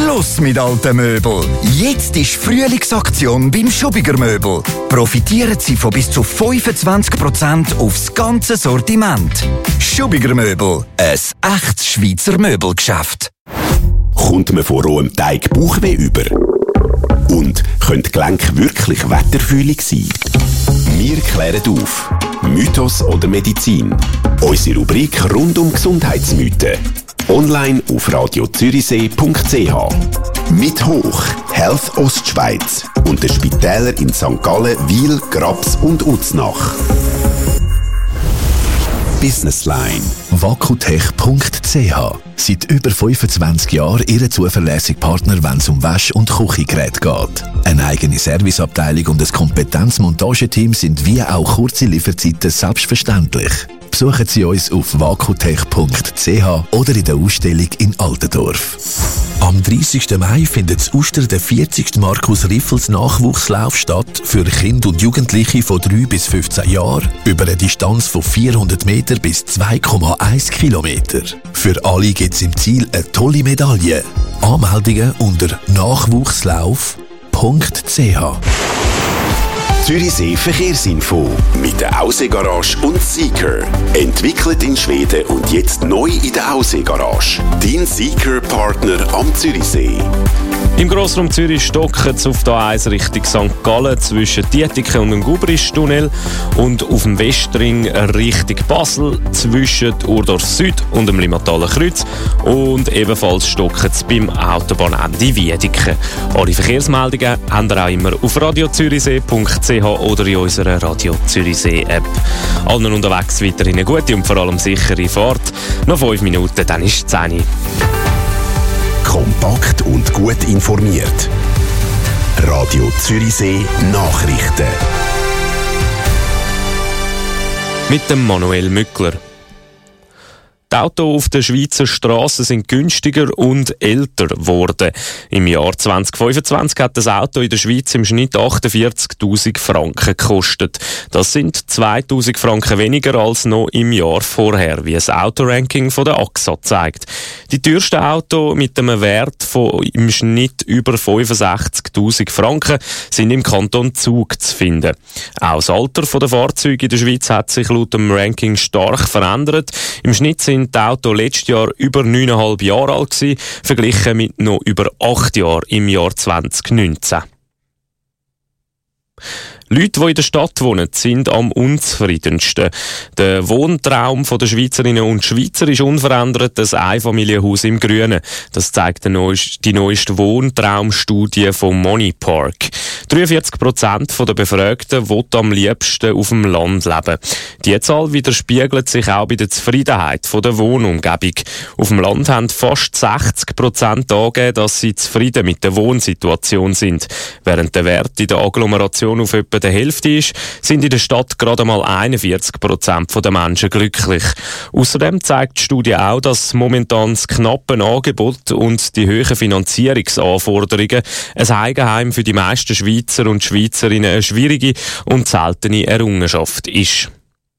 Schluss mit alten Möbeln. Jetzt ist Frühlingsaktion beim Schubiger Möbel. Profitieren Sie von bis zu 25% aufs ganze Sortiment. Schubiger Möbel, ein echtes Schweizer Möbelgeschäft. Kommt man von rohem Teig Bauchweh über? Und können die Gelenke wirklich wetterfühlig sein? Wir klären auf. Mythos oder Medizin? Unsere Rubrik rund um Gesundheitsmythen. Online auf radiozürichsee.ch. Mit Hoch, Health Ostschweiz und den Spitälern in St. Gallen, Wil, Grabs und Uznach. Businessline. Vakutech.ch. Seit über 25 Jahren Ihr zuverlässiger Partner, wenn es um Wäsch- und Küchengeräte geht. Eine eigene Serviceabteilung und ein Kompetenzmontageteam sind wie auch kurze Lieferzeiten selbstverständlich. Besuchen Sie uns auf vakutech.ch oder in der Ausstellung in Altendorf. Am 30. Mai findet in Uster der 40. Markus Riffels Nachwuchslauf statt für Kinder und Jugendliche von 3 bis 15 Jahren über eine Distanz von 400 Meter bis 2,1 Kilometer. Für alle gibt es im Ziel eine tolle Medaille. Anmeldungen unter nachwuchslauf.ch. Zürichsee Verkehrsinfo mit der Aussee-Garage und Seeker. Entwickelt in Schweden und jetzt neu in der Aussee-Garage. Dein Seeker-Partner am Zürichsee. Im Grossraum Zürich stocken es auf der A1 Richtung St. Gallen zwischen Dietiken und dem Gubrisch-Tunnel und auf dem Westring Richtung Basel zwischen Urdorf Süd und dem Limataler Kreuz und ebenfalls stocken es beim Autobahnende Wiedeken. Alle Verkehrsmeldungen haben ihr auch immer auf radiozürichsee.ch oder in unserer Radio Zürichsee App. Allen unterwegs weiterhin eine gute und vor allem sichere Fahrt. Noch 5 Minuten, dann ist es 10 Uhr. Kompakt und gut informiert. Radio Zürichsee Nachrichten. Mit dem Manuel Mückler. Die Autos auf den Schweizer Strassen sind günstiger und älter geworden. Im Jahr 2025 hat das Auto in der Schweiz im Schnitt 48'000 Franken gekostet. Das sind 2'000 Franken weniger als noch im Jahr vorher, wie das Autoranking von der AXA zeigt. Die teuersten Autos mit einem Wert von im Schnitt über 65'000 Franken sind im Kanton Zug zu finden. Auch das Alter der Fahrzeuge in der Schweiz hat sich laut dem Ranking stark verändert. Im Schnitt sind die Autos letztes Jahr über 9,5 Jahre alt gewesen, verglichen mit noch über 8 Jahren im Jahr 2019. Leute, die in der Stadt wohnen, sind am unzufriedensten. Der Wohntraum der Schweizerinnen und Schweizer ist unverändert ein Einfamilienhaus im Grünen. Das zeigt die neueste Wohntraumstudie vom Money Park. 43% der Befragten wollen am liebsten auf dem Land leben. Die Zahl widerspiegelt sich auch bei der Zufriedenheit der Wohnumgebung. Auf dem Land haben fast 60% angegeben, dass sie zufrieden mit der Wohnsituation sind. Während der Wert in der Agglomeration auf etwa der Hälfte ist, sind in der Stadt gerade mal 41% der Menschen glücklich. Außerdem zeigt die Studie auch, dass momentan das knappe Angebot und die hohen Finanzierungsanforderungen ein Eigenheim für die meisten Schweizer und Schweizerinnen eine schwierige und seltene Errungenschaft ist.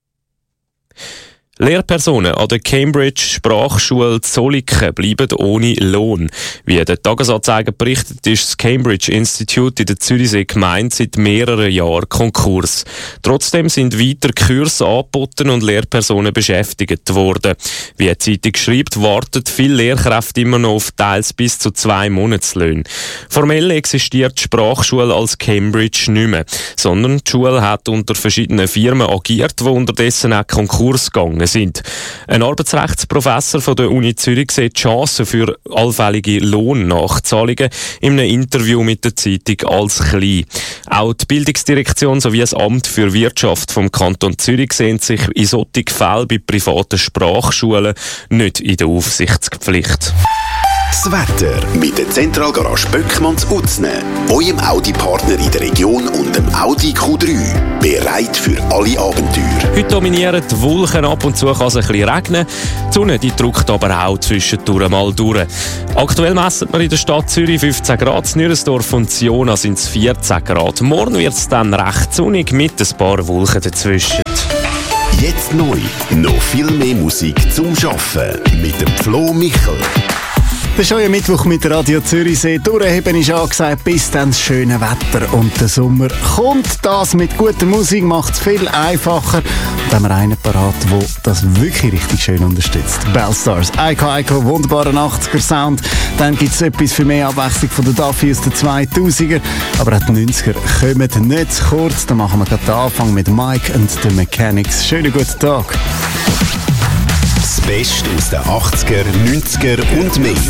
Lehrpersonen an der Cambridge Sprachschule Zolliken bleiben ohne Lohn. Wie der Tagesanzeiger berichtet, ist das Cambridge Institute in der Zürichsee Gemeinde seit mehreren Jahren Konkurs. Trotzdem sind weiter Kurse angeboten und Lehrpersonen beschäftigt worden. Wie die Zeitung schreibt, warten viele Lehrkräfte immer noch auf teils bis zu 2 Monatslöhne. Formell existiert die Sprachschule als Cambridge nicht mehr, sondern die Schule hat unter verschiedenen Firmen agiert, die unterdessen auch Konkurs gegangen sind. Ein Arbeitsrechtsprofessor von der Uni Zürich sieht die Chancen für allfällige Lohnnachzahlungen in einem Interview mit der Zeitung als klein. Auch die Bildungsdirektion sowie das Amt für Wirtschaft vom Kanton Zürich sehen sich in solchen Fällen bei privaten Sprachschulen nicht in der Aufsichtspflicht. Das Wetter mit der Zentralgarage Böckmanns Utzne, eurem Audi-Partner in der Region und dem Audi Q3. Bereit für alle Abenteuer. Heute dominieren die Wolken, ab und zu kann es ein bisschen regnen. Die Sonne die drückt aber auch zwischendurch mal durch. Aktuell messen wir in der Stadt Zürich 15 Grad, in Nürensdorf und Siona sind es 14 Grad. Morgen wird es dann recht sonnig mit ein paar Wolken dazwischen. Jetzt neu, noch viel mehr Musik zum Schaffen mit dem Flo Michel. Das ist euer Mittwoch mit Radio Zürichsee. Durchheben ist angesagt, bis dann das schöne Wetter und der Sommer kommt. Das mit guter Musik macht es viel einfacher. Und haben wir einen parat, der das wirklich richtig schön unterstützt. Bellstars, Eiko, wunderbarer 80er-Sound. Dann gibt es etwas für mehr Abwechslung von der Duffy aus den 2000er. Aber auch die 90er kommen nicht zu kurz. Da machen wir gerade den Anfang mit Mike and the Mechanics. Schönen guten Tag. Das Beste aus den 80er, 90er und mehr.